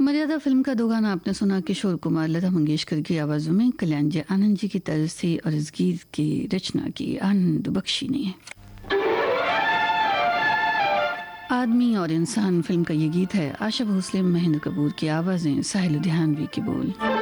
मर्यादा फिल्म का दो गाना आपने सुना। किशोर कुमार, लता मंगेशकर की आवाज़ों में, कल्याण जी आनंद जी की तर्ज थी और इस गीत की रचना की आनंद बख्शी ने। आदमी और इंसान फिल्म का ये गीत है। आशा भोसले, महेंद्र कपूर की आवाज़ें, साहिल लुधियानवी के बोल।